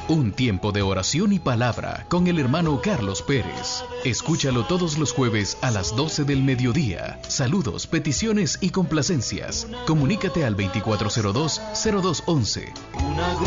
Un tiempo de oración y palabra con el hermano Carlos Pérez. Escúchalo todos los jueves a las 12 del mediodía. Saludos, peticiones y complacencias. Comunícate al 2402-0211.